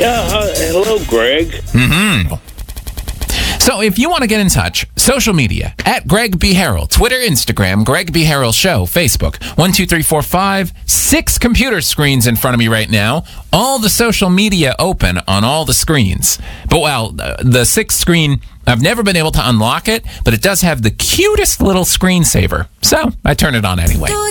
Yeah, hello, Greg. Mm-hmm. So if you want to get in touch, social media, at Greg B. Harrell, Twitter, Instagram, Greg B. Harrell Show, Facebook, 1, 2, 3, 4, 5, 6 computer screens in front of me right now. All the social media open on all the screens. But, well, the 6th screen, I've never been able to unlock it, but it does have the cutest little screensaver. So I turn it on anyway.